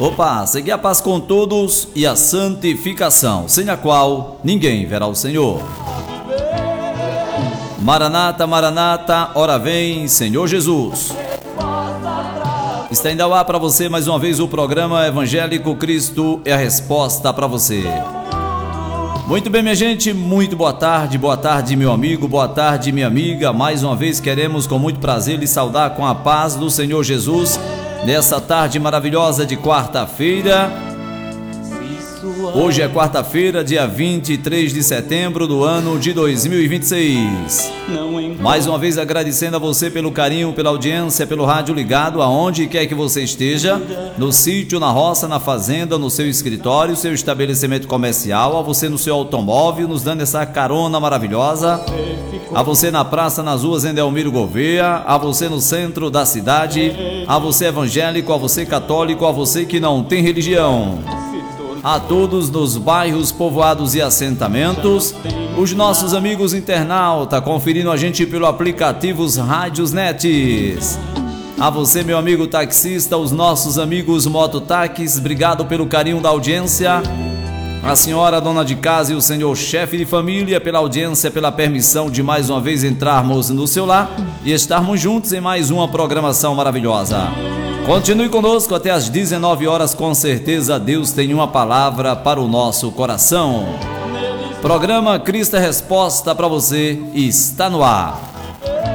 Opa, segui a paz com todos e a santificação, sem a qual ninguém verá o Senhor. Maranata, Maranata, ora vem, Senhor Jesus. Está indo ao ar para você mais uma vez o programa Evangélico Cristo é a Resposta para você. Muito bem, minha gente, muito boa tarde, meu amigo, boa tarde, minha amiga. Mais uma vez queremos com muito prazer lhe saudar com a paz do Senhor Jesus nessa tarde maravilhosa de quarta-feira. Hoje é quarta-feira, dia 23 de setembro do ano de 2026. Mais uma vez agradecendo a você pelo carinho, pela audiência, pelo rádio ligado, aonde quer que você esteja, no sítio, na roça, na fazenda, no seu escritório, seu estabelecimento comercial, a você no seu automóvel, nos dando essa carona maravilhosa, a você na praça, nas ruas em Delmiro Gouveia, a você no centro da cidade, a você evangélico, a você católico, a você que não tem religião, a todos nos bairros, povoados e assentamentos, os nossos amigos internautas conferindo a gente pelo aplicativo Rádios Nets. A você, meu amigo taxista, os nossos amigos mototáxis, obrigado pelo carinho da audiência. A senhora dona de casa e o senhor chefe de família pela audiência, pela permissão de mais uma vez entrarmos no seu lar e estarmos juntos em mais uma programação maravilhosa. Continue conosco até às 19 horas, com certeza Deus tem uma palavra para o nosso coração. Programa Cristo é Resposta para você está no ar.